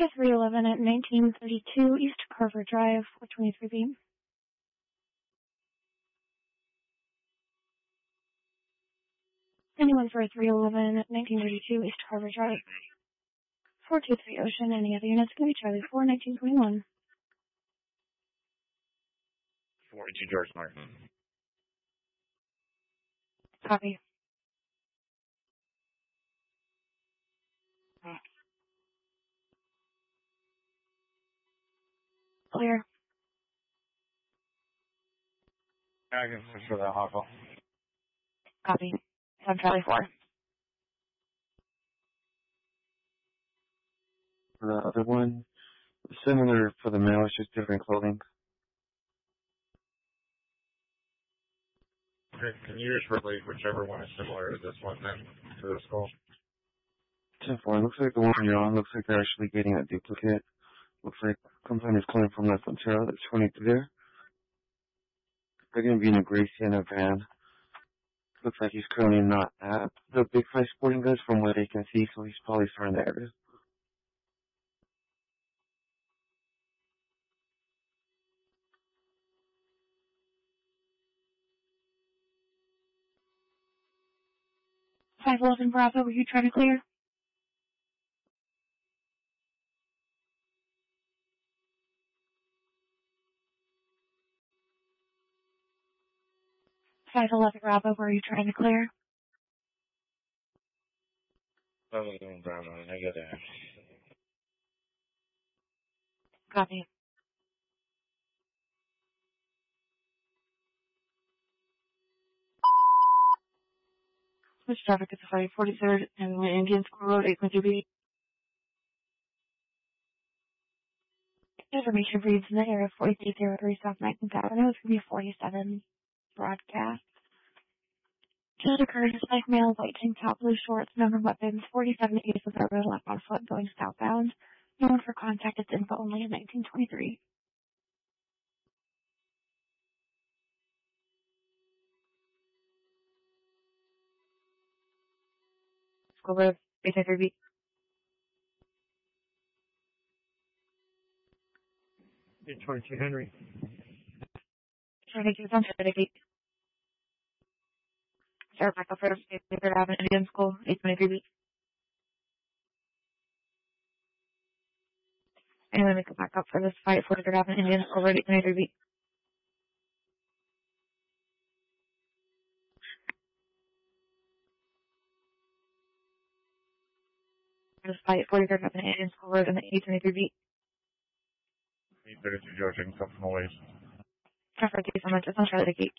Florida 311 at 1932 East Carver Drive, 423B. Anyone for 311 at 1932 East Carver Drive, 423 Ocean. Any other units can be Charlie 4, 1921. 42 George Martin. Copy. Clear. I can push for that Hawkle. Copy. I'm Charlie 4. The other one, similar for the male, it's just different clothing. Okay, can you just relate whichever one is similar to this one then, to the skull? 10-4, looks like the one you're on looks like they're actually getting a duplicate. Looks like complaint is coming from that Frontera that's 23 there. They're going to be in a gray Sienna van. Looks like he's currently not at the Big Five Sporting Goods from what they can see, so he's probably still in the area. Five 511 Bravo, were you trying to clear? Five 511 Bravo, were you trying to clear? 511 Bravo, negative. Copy. Switch traffic to the 43rd and Indian School Road, 8.2B. Information reads in the area 4303 South 19th Avenue. It's going to be 47 broadcast. Just occurred as like male, white tank top, blue shorts, number weapons, 47 East with our road left on foot going southbound. No one for contact, it's info only in 1923. School Road, 8.3B. It's 22 Henry. Traffic is on 38. Sarah back up for Third Avenue Indian School, 823B. And then we go back up for this fight for Third Avenue Indian School Road, 823B. This fight for Third Avenue Indian School Road in the 823B. 832 George, I can come from the waist. Traffic is on just on Charlie Gate.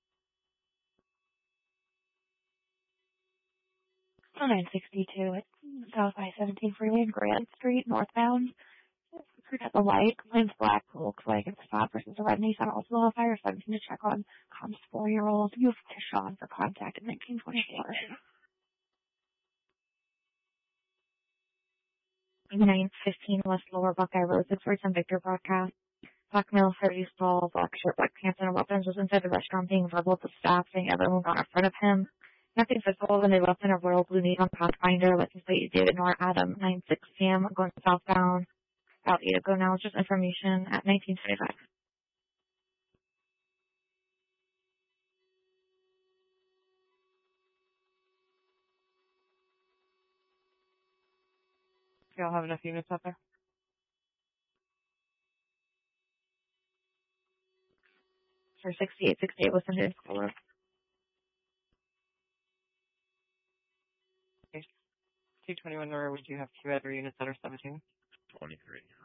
962 at South I-17 Freeway, Grand Street, northbound. Crude at the light, complains black, looks like it's a stop versus a red Nissan also a fire 17 to check on comms 4-year-old. You have Tishon for contact in 1924. 915 West Lower Buckeye Road, 647 Victor broadcast. Black male, 30 tall, black shirt, black pants, and weapons was inside the restaurant being verbal to staff, saying everyone got in front of him. Nothing physical when they left in a royal blue Nissan Pathfinder, license plate David Nor Adam, 9-6 p.m., going southbound. About 8 ago now, just information at 1925. Do y'all have enough units out there? For 6868 was in the school room. 221, or would you have 2 other units that are 17? 23.